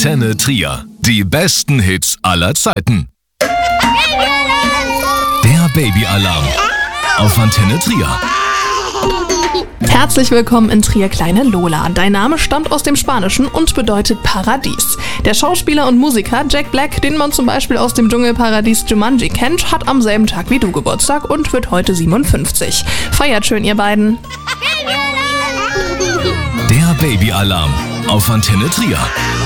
Antenne Trier. Die besten Hits aller Zeiten. Der Babyalarm auf Antenne Trier. Herzlich willkommen in Trier, kleine Lola. Dein Name stammt aus dem Spanischen und bedeutet Paradies. Der Schauspieler und Musiker Jack Black, den man zum Beispiel aus dem Dschungelparadies Jumanji kennt, hat am selben Tag wie du Geburtstag und wird heute 57. Feiert schön, ihr beiden. Der Babyalarm auf Antenne Trier.